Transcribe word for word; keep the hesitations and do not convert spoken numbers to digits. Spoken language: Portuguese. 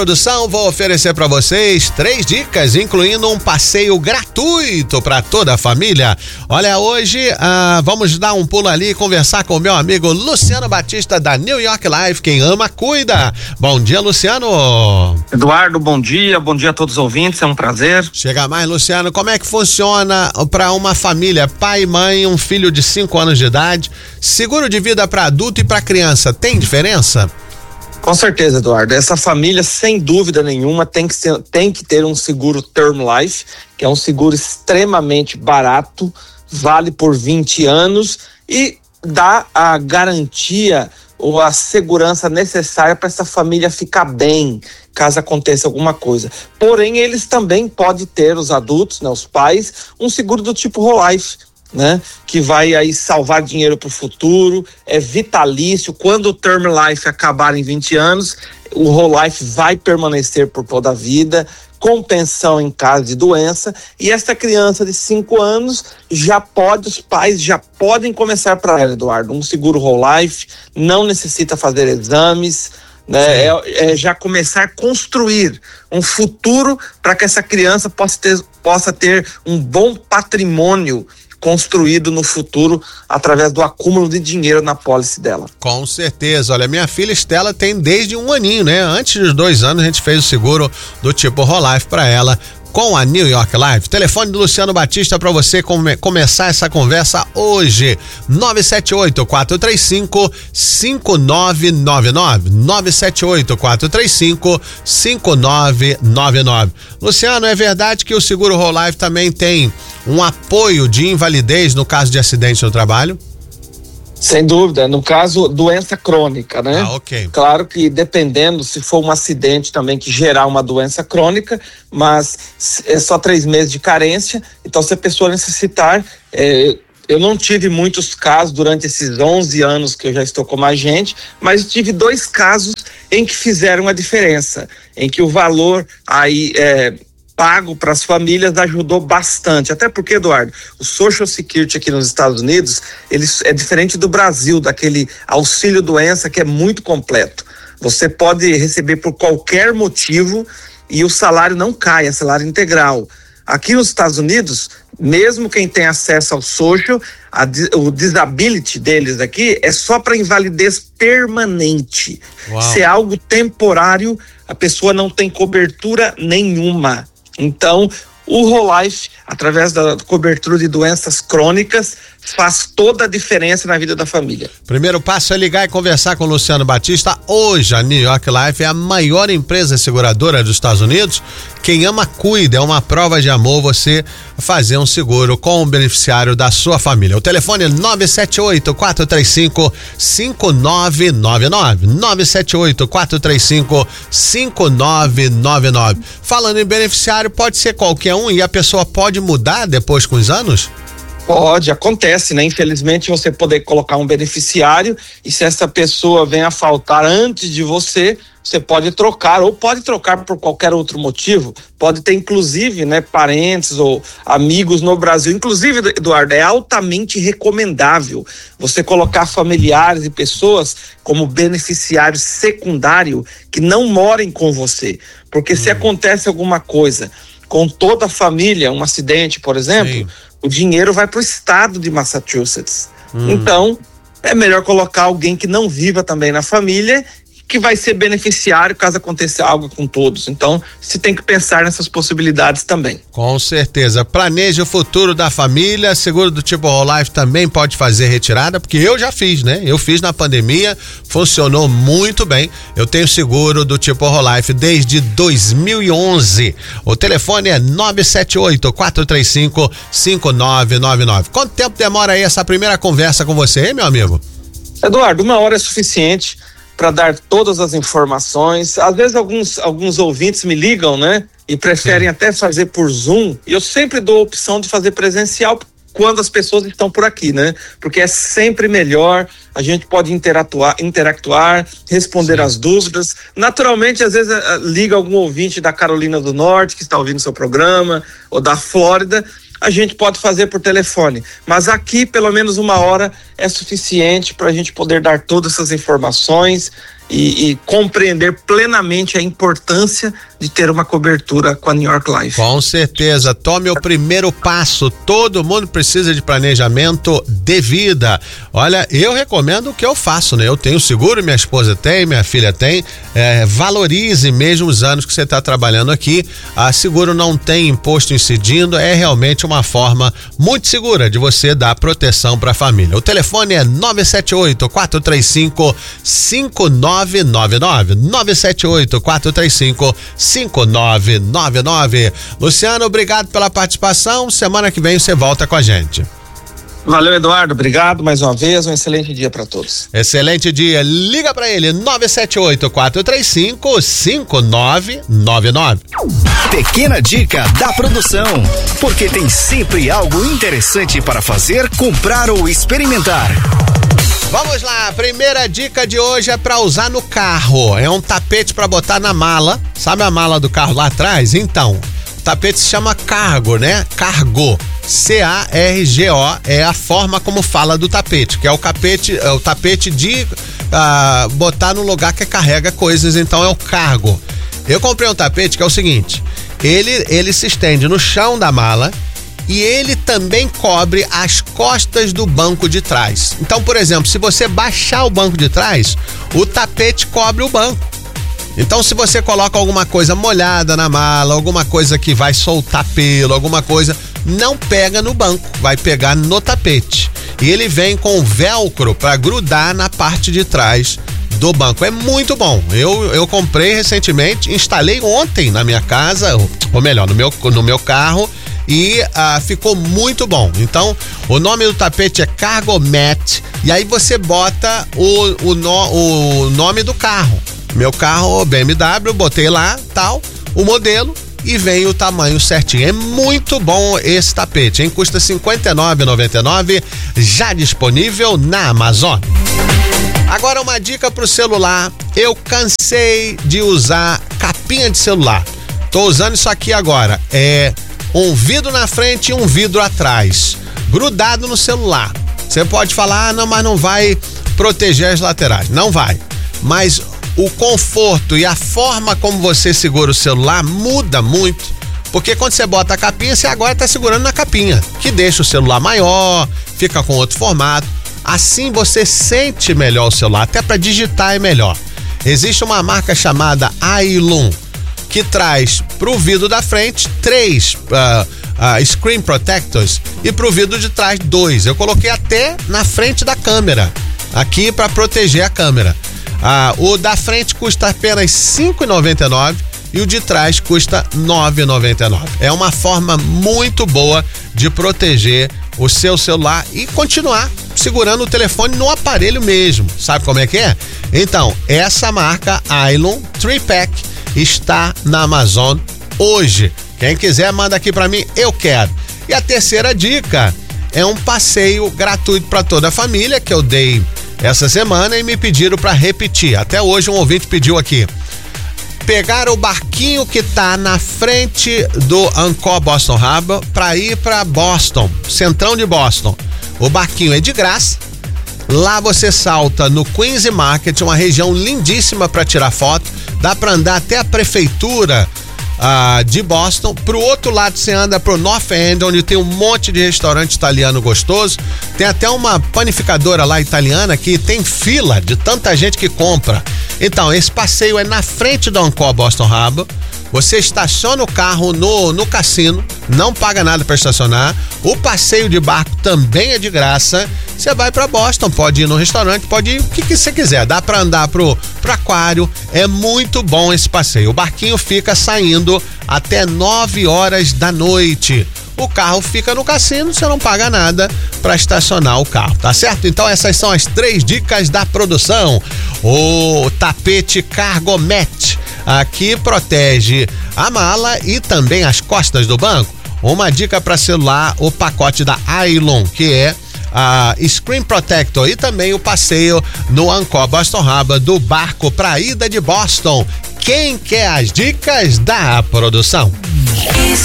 Produção, vou oferecer para vocês três dicas, incluindo um passeio gratuito para toda a família. Olha, hoje ah, vamos dar um pulo ali e conversar com o meu amigo Luciano Batista da New York Life. Quem ama, cuida. Bom dia, Luciano. Eduardo, bom dia, bom dia a todos os ouvintes, é um prazer. Chega mais, Luciano, como é que funciona para uma família, pai e mãe, um filho de cinco anos de idade, seguro de vida para adulto e para criança, tem diferença? Com certeza, Eduardo. Essa família, sem dúvida nenhuma, tem que, ser, tem que ter um seguro Term Life, que é um seguro extremamente barato, vale por vinte anos e dá a garantia ou a segurança necessária para essa família ficar bem, caso aconteça alguma coisa. Porém, eles também podem ter, os adultos, né, os pais, um seguro do tipo Whole Life, né, que vai aí salvar dinheiro para o futuro, é vitalício. Quando o Term Life acabar em vinte anos, o Whole Life vai permanecer por toda a vida, com pensão em caso de doença, e essa criança de cinco anos já pode, os pais já podem começar para ela, Eduardo, um seguro Whole Life, não necessita fazer exames, né, é, é já começar a construir um futuro para que essa criança possa ter, possa ter um bom patrimônio construído no futuro através do acúmulo de dinheiro na pólice dela. Com certeza. Olha, minha filha Estela tem desde um aninho, né? Antes dos dois anos a gente fez o seguro do tipo Whole Life para ela com a New York Life. Telefone do Luciano Batista para você come, começar essa conversa hoje. nove sete oito, quatro três cinco, cinco nove nove nove. nove sete oito, quatro três cinco, cinco nove nove nove. Luciano, é verdade que o seguro Whole Life também tem um apoio de invalidez no caso de acidente no trabalho? Sem dúvida, no caso, doença crônica, né? Ah, ok. Claro que dependendo, se for um acidente também que gerar uma doença crônica, mas é só três meses de carência, então se a pessoa necessitar, é, eu não tive muitos casos durante esses onze anos que eu já estou como agente, mas tive dois casos em que fizeram a diferença, em que o valor aí é, pago para as famílias ajudou bastante, até porque, Eduardo, o Social Security aqui nos Estados Unidos, ele é diferente do Brasil, daquele auxílio doença que é muito completo. Você pode receber por qualquer motivo e o salário não cai, é salário integral. Aqui nos Estados Unidos, mesmo quem tem acesso ao social, a, o disability deles aqui é só para invalidez permanente. Uau. Se é algo temporário, a pessoa não tem cobertura nenhuma. Então, o Whole Life, através da cobertura de doenças crônicas, faz toda a diferença na vida da família. Primeiro passo é ligar e conversar com o Luciano Batista. Hoje, a New York Life é a maior empresa seguradora dos Estados Unidos. Quem ama, cuida. É uma prova de amor você fazer um seguro com o beneficiário da sua família. O telefone é nove sete oito, quatro três cinco, cinco nove nove nove. nove sete oito, quatro três cinco, cinco nove nove nove. Falando em beneficiário, pode ser qualquer um e a pessoa pode mudar depois com os anos? Pode, acontece, né? Infelizmente você poder colocar um beneficiário e se essa pessoa vem a faltar antes de você, você pode trocar ou pode trocar por qualquer outro motivo. Pode ter inclusive, né, parentes ou amigos no Brasil. Inclusive, Eduardo, é altamente recomendável você colocar familiares e pessoas como beneficiário secundário que não morem com você. Porque hum. se acontece alguma coisa com toda a família, um acidente, por exemplo, sim, o dinheiro vai para o estado de Massachusetts. Hum. Então, é melhor colocar alguém que não viva também na família, que vai ser beneficiário caso aconteça algo com todos. Então, se tem que pensar nessas possibilidades também. Com certeza. Planeje o futuro da família. Seguro do tipo Whole Life também pode fazer retirada, porque eu já fiz, né? Eu fiz na pandemia, funcionou muito bem. Eu tenho seguro do tipo Whole Life desde dois mil e onze. O telefone é nove sete oito, quatro três cinco, cinco nove nove nove. Quanto tempo demora aí essa primeira conversa com você, hein, meu amigo? Eduardo, uma hora é suficiente para dar todas as informações. Às vezes alguns, alguns ouvintes me ligam, né? E preferem Sim. até fazer por Zoom. E eu sempre dou a opção de fazer presencial quando as pessoas estão por aqui, né? Porque é sempre melhor, a gente pode interatuar, interactuar, responder Sim. as dúvidas. Naturalmente, às vezes liga algum ouvinte da Carolina do Norte que está ouvindo seu programa, ou da Flórida, a gente pode fazer por telefone, mas aqui pelo menos uma hora é suficiente para a gente poder dar todas essas informações e, e compreender plenamente a importância de ter uma cobertura com a New York Life. Com certeza, tome o primeiro passo. Todo mundo precisa de planejamento de vida. Olha, eu recomendo o que eu faço, né? Eu tenho seguro, minha esposa tem, minha filha tem. É, valorize mesmo os anos que você está trabalhando aqui. A seguro não tem imposto incidindo, é realmente uma forma muito segura de você dar proteção para a família. O telefone é nove sete oito, quatro três cinco, cinco nove nove nove. nove sete oito, quatro três cinco, cinco nove nove nove. Luciano, obrigado pela participação. Semana que vem você volta com a gente. Valeu, Eduardo. Obrigado mais uma vez. Um excelente dia para todos. Excelente dia. Liga para ele nove sete oito, quatro três cinco, cinco nove nove nove. Pequena dica da produção, porque tem sempre algo interessante para fazer, comprar ou experimentar. Vamos lá, a primeira dica de hoje é para usar no carro. É um tapete para botar na mala. Sabe a mala do carro lá atrás? Então, o tapete se chama cargo, né? Cargo. C A R G O é a forma como fala do tapete, que é o tapete, é o tapete de uh, botar no lugar que carrega coisas, então é o cargo. Eu comprei um tapete que é o seguinte, ele, ele se estende no chão da mala e ele também cobre as costas do banco de trás. Então, por exemplo, se você baixar o banco de trás, o tapete cobre o banco. Então, se você coloca alguma coisa molhada na mala, alguma coisa que vai soltar pelo, alguma coisa, não pega no banco, vai pegar no tapete. E ele vem com velcro para grudar na parte de trás do banco. É muito bom. Eu, eu comprei recentemente, instalei ontem na minha casa, ou melhor, no meu, no meu carro, e ah, ficou muito bom. Então, o nome do tapete é Cargo Mat, e aí você bota o, o, no, o nome do carro. Meu carro, B M W, botei lá, tal, o modelo, e vem o tamanho certinho. É muito bom esse tapete, hein? Custa cinquenta e nove reais e noventa e nove centavos, já disponível na Amazon. Agora uma dica pro celular. Eu cansei de usar capinha de celular. Tô usando isso aqui agora. É um vidro na frente e um vidro atrás, grudado no celular. Você pode falar, ah, não, mas não vai proteger as laterais. Não vai. Mas o conforto e a forma como você segura o celular muda muito, porque quando você bota a capinha, você agora está segurando na capinha, que deixa o celular maior, fica com outro formato. Assim você sente melhor o celular, até para digitar é melhor. Existe uma marca chamada Ailun, que traz para o vidro da frente três uh, uh, screen protectors e para o vidro de trás dois. Eu coloquei até na frente da câmera, aqui para proteger a câmera. Ah, o da frente custa apenas cinco reais e noventa e nove centavos e o de trás custa nove reais e noventa e nove centavos. É uma forma muito boa de proteger o seu celular e continuar segurando o telefone no aparelho mesmo. Sabe como é que é? Então, essa marca Ailun três pack está na Amazon hoje. Quem quiser, manda aqui pra mim, eu quero. E a terceira dica é um passeio gratuito para toda a família que eu dei essa semana e me pediram para repetir. Até hoje um ouvinte pediu aqui. Pegar o barquinho que tá na frente do Ancor Boston Harbor para ir para Boston, centrão de Boston. O barquinho é de graça. Lá você salta no Queen's Market, uma região lindíssima para tirar foto. Dá para andar até a prefeitura Uh, de Boston. Pro outro lado você anda pro North End, onde tem um monte de restaurante italiano gostoso. Tem até uma panificadora lá italiana que tem fila de tanta gente que compra. Então, esse passeio é na frente do Ancor Boston Harbor. Você estaciona o carro no, no cassino, não paga nada para estacionar. O passeio de barco também é de graça. Você vai para Boston, pode ir no restaurante, pode ir o que, que você quiser. Dá para andar pro, pro aquário. É muito bom esse passeio. O barquinho fica saindo até nove horas da noite. O carro fica no cassino, você não paga nada para estacionar o carro, tá certo? Então essas são as três dicas da produção. O tapete Cargo Mat aqui protege a mala e também as costas do banco. Uma dica para celular, o pacote da Ailun, que é a Screen Protector, e também o passeio no Ancor Boston Harbor do barco para ida de Boston. Quem quer as dicas da produção?